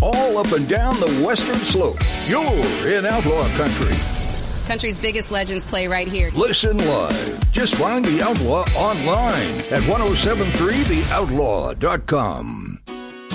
all up and down the western slope. You're in Outlaw Country. Country's biggest legends play right here. Listen live. Just find The Outlaw online at 1073theoutlaw.com.